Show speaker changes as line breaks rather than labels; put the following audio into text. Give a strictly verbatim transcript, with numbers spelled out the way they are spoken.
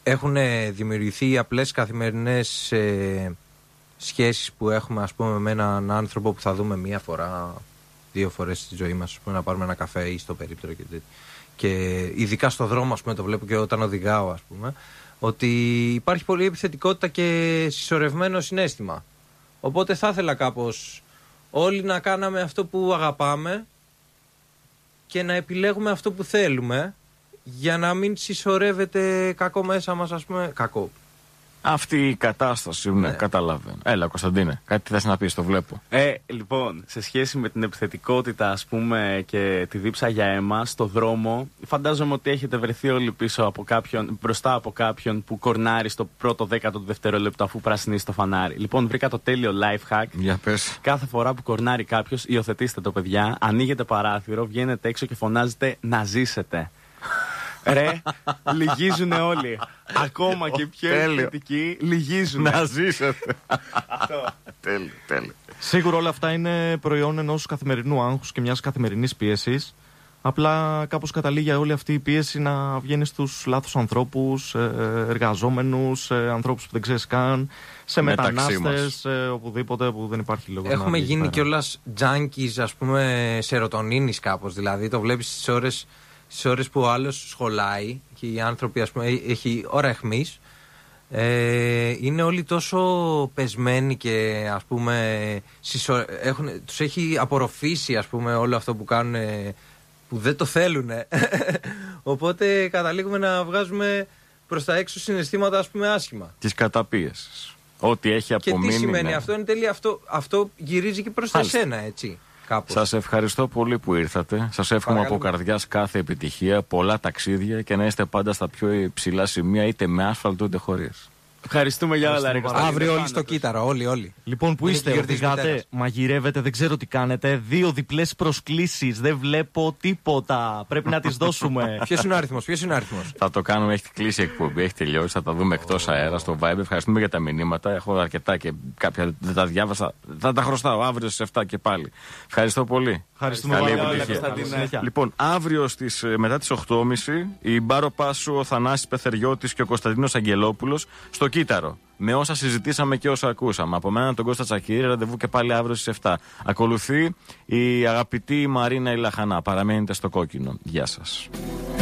έχουν δημιουργηθεί απλές καθημερινές ε, σχέσεις που έχουμε, ας πούμε, με έναν άνθρωπο που θα δούμε μία φορά, δύο φορές στη ζωή μας, ας πούμε, να πάρουμε ένα καφέ ή στο περίπτερο και τέτοιο. Και ειδικά στο δρόμο, ας πούμε, το βλέπω και όταν οδηγάω, ας πούμε, ότι υπάρχει πολύ επιθετικότητα και συσσωρευμένο συναίσθημα. Οπότε θα ήθελα κάπως όλοι να κάναμε αυτό που αγαπάμε και να επιλέγουμε αυτό που θέλουμε, για να μην συσσωρεύεται κακό μέσα μας, ας πούμε, κακό.
Αυτή η κατάσταση, ναι, ναι. Καταλαβαίνω. Έλα, Κωνσταντίνε, κάτι θες να πεις, το βλέπω.
Ε, λοιπόν, σε σχέση με την επιθετικότητα, ας πούμε, και τη δίψα για αίμα στο δρόμο, φαντάζομαι ότι έχετε βρεθεί όλοι πίσω από κάποιον, μπροστά από κάποιον που κορνάρει στο πρώτο δέκατο του δευτερόλεπτο αφού πρασινίσει το φανάρι. Λοιπόν, βρήκα το τέλειο life hack.
Για πες.
Κάθε φορά που κορνάρει κάποιος, υιοθετήστε το, παιδιά, ανοίγετε παράθυρο, βγαίνετε έξω και φωνάζετε να ζήσετε. Ρε, λυγίζουνε όλοι. Ακόμα και οι πιο επιθετικοί λυγίζουνε.
Να ζήσετε. Τέλειο, τέλειο.
Σίγουρα όλα αυτά είναι προϊόν ενός καθημερινού άγχους και μιας καθημερινής πίεσης. Απλά κάπως καταλήγει όλη αυτή η πίεση να βγαίνει στους λάθος ανθρώπους, εργαζόμενους, ανθρώπους που δεν ξέρεις καν, σε μετανάστες, οπουδήποτε που δεν υπάρχει λόγος.
Έχουμε γίνει κιόλας junkies, ας πούμε, σερωτονίνης κάπως. Δηλαδή το βλέπεις στις ώρες, στις ώρες που ο άλλος σχολάει και οι άνθρωποι, ας πούμε, έχει ώρα αιχμής. Ε, είναι όλοι τόσο πεσμένοι και, ας πούμε, συσσω... έχουν... τους έχει απορροφήσει, ας πούμε, όλο αυτό που κάνουν, που δεν το θέλουν. Οπότε καταλήγουμε να βγάζουμε προς τα έξω συναισθήματα, ας πούμε, άσχημα.
Της καταπίεσης. Ό,τι έχει απομείνει.
Και τι σημαίνει
ναι.
αυτό? Είναι τέλεια, αυτό, αυτό γυρίζει και προς τα εσένα, έτσι. Κάπως.
Σας ευχαριστώ πολύ που ήρθατε. Σας εύχομαι από καρδιάς κάθε επιτυχία, πολλά ταξίδια και να είστε πάντα στα πιο υψηλά σημεία, είτε με άσφαλτο είτε χωρίς.
Ευχαριστούμε για όλα, ρε Κωνσταντίνε.
Αύριο όλοι στο κύτταρο, όλοι, όλοι.
Λοιπόν, που είστε, οδηγάτε, μαγειρεύετε, δεν ξέρω τι κάνετε. Δύο διπλές προσκλήσεις, δεν βλέπω τίποτα. Πρέπει να τις δώσουμε.
Ποιος είναι ο αριθμός, ποιος είναι ο αριθμός?
Θα το κάνουμε, έχει κλείσει η εκπομπή, έχει τελειώσει. Θα τα δούμε εκτός αέρα στο Viber. Ευχαριστούμε για τα μηνύματα. Έχω αρκετά και κάποια δεν τα διάβασα. Θα τα χρωστάω αύριο στις εφτά και πάλι. Ευχαριστώ πολύ.
Ευχαριστούμε
Καλή
πολύ.
επιτυχία. Λοιπόν, αύριο στις, μετά τις οκτώ και μισή η Μπάρο Πάσου, ο Θανάσης Πεθεριώτης και ο Κωνσταντίνος Αγγελόπουλος στο Κύτταρο. Με όσα συζητήσαμε και όσα ακούσαμε. Από μένα τον Κώστα Τσακίρη, ραντεβού και πάλι αύριο στις εφτά. Ακολουθεί η αγαπητή Μαρίνα Ηλαχανά. Παραμένετε στο κόκκινο. Γεια σας.